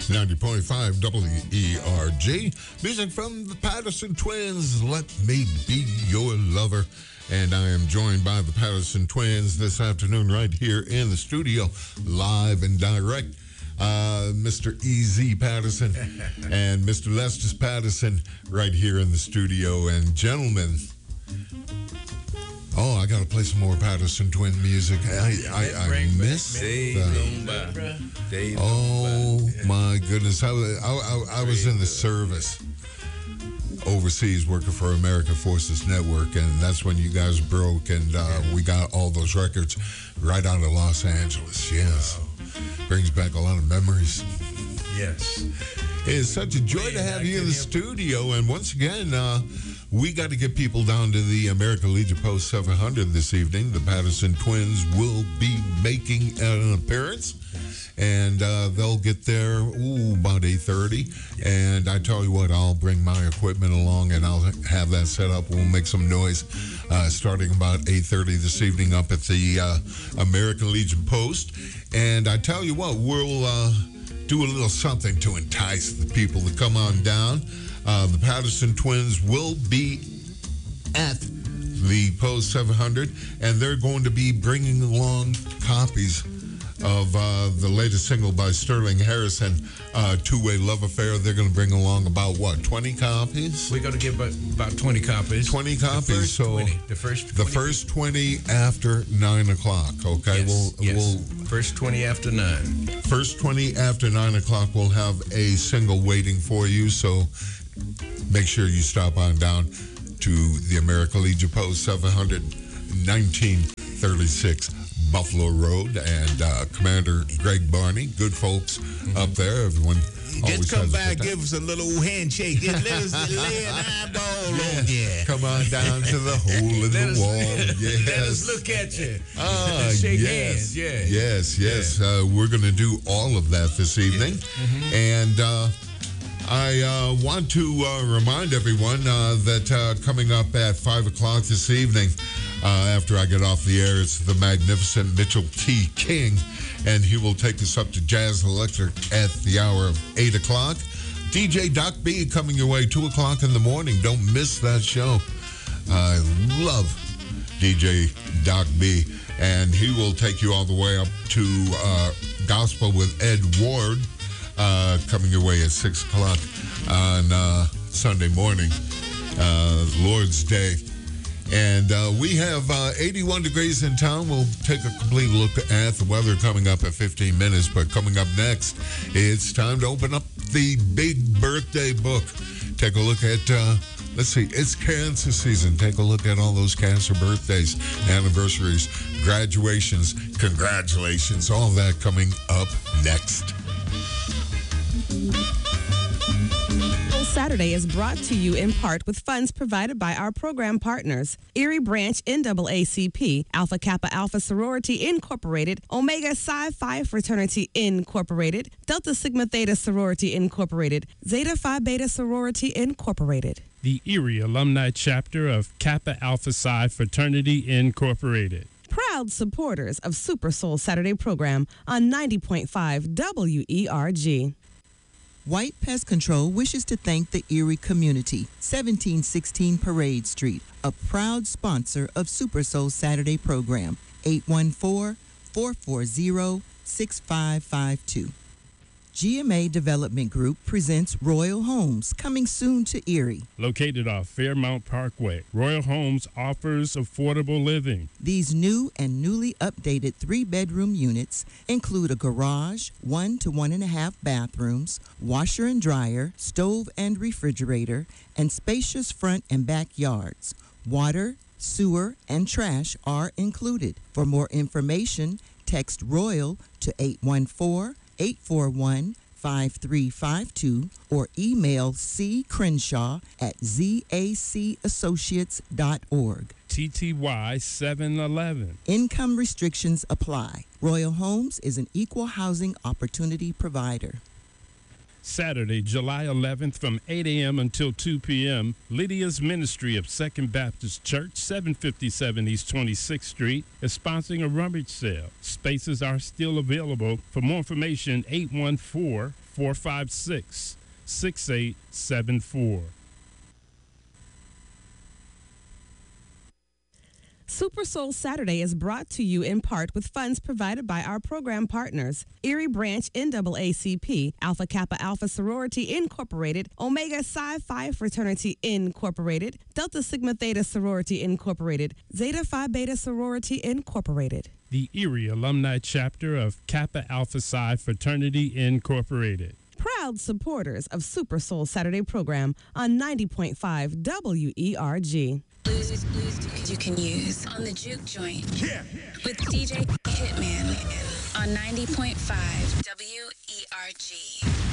90.5 WERG. Music from the Patterson Twins, Let Me Be Your Lover. And I am joined by the Patterson Twins this afternoon right here in the studio, live and direct. Mr. E.Z. Patterson and Mr. Lestes Patterson right here in the studio. And gentlemen, I got to play some more Patterson Twin music. I miss that. Oh, my goodness. I was in the service overseas working for American Forces Network, and that's when you guys broke, and we got all those records right out of Los Angeles. Yes. Wow. Brings back a lot of memories. Yes. It's such a joy to have you in the studio, and once again, we got to get people down to the American Legion Post 700 this evening. The Patterson Twins will be making an appearance, and they'll get there about 8:30. And I tell you what, I'll bring my equipment along, and I'll have that set up. We'll make some noise starting about 8:30 this evening up at the American Legion Post. And I tell you what, we'll do a little something to entice the people to come on down. The Patterson Twins will be at the Post 700, and they're going to be bringing along copies of the latest single by Sterling Harrison, Two-Way Love Affair. They're going to bring along about, 20 copies? We're going to give about 20 copies. 20 copies. The first 20 after 9 o'clock, okay? Yes. First 20 after 9. First 20 after 9 o'clock, we'll have a single waiting for you, so make sure you stop on down to the American Legion Post 700, 1936 Buffalo Road, and Commander Greg Barney, good folks up there. Everyone just come by, give us a little handshake, let us lay an eyeball on you. Come on down to the hole in the wall. Yes. Let us look at you. Shake hands. Yeah. Yes. We're going to do all of that this evening. Mm-hmm. And I want to remind everyone that coming up at 5 o'clock this evening, after I get off the air, it's the magnificent Mitchell T. King, and he will take us up to Jazz Electric at the hour of 8 o'clock. DJ Doc B coming your way 2 o'clock in the morning. Don't miss that show. I love DJ Doc B, and he will take you all the way up to Gospel with Ed Ward, coming your way at 6 o'clock on Sunday morning, Lord's Day. And we have 81 degrees in town. We'll take a complete look at the weather coming up at 15 minutes. But coming up next, it's time to open up the big birthday book. Take a look at, it's cancer season. Take a look at all those cancer birthdays, anniversaries, graduations, congratulations, all that coming up next. Saturday is brought to you in part with funds provided by our program partners: Erie Branch NAACP, Alpha Kappa Alpha Sorority Incorporated, Omega Psi Phi Fraternity Incorporated, Delta Sigma Theta Sorority Incorporated, Zeta Phi Beta Sorority Incorporated. The Erie Alumni Chapter of Kappa Alpha Psi Fraternity Incorporated. Proud supporters of Super Soul Saturday program on 90.5 WERG. White Pest Control wishes to thank the Erie community, 1716 Parade Street, a proud sponsor of Super Soul Saturday program, 814-440-6552. GMA Development Group presents Royal Homes, coming soon to Erie. Located off Fairmount Parkway, Royal Homes offers affordable living. These new and newly updated 3-bedroom units include a garage, 1 to 1.5 bathrooms, washer and dryer, stove and refrigerator, and spacious front and backyards. Water, sewer, and trash are included. For more information, text Royal to 814-841-5352 or email ccrenshaw@zacassociates.org. TTY 711. Income restrictions apply. Royal Homes is an equal housing opportunity provider. Saturday, July 11th from 8 a.m. until 2 p.m., Lydia's Ministry of Second Baptist Church, 757 East 26th Street, is sponsoring a rummage sale. Spaces are still available. For more information, 814-456-6874. Super Soul Saturday is brought to you in part with funds provided by our program partners: Erie Branch NAACP, Alpha Kappa Alpha Sorority Incorporated, Omega Psi Phi Fraternity Incorporated, Delta Sigma Theta Sorority Incorporated, Zeta Phi Beta Sorority Incorporated. The Erie Alumni Chapter of Kappa Alpha Psi Fraternity Incorporated. Proud supporters of Super Soul Saturday program on 90.5 WERG. Blues you can use on the Juke Joint with DJ Hitman on 90.5 WERG.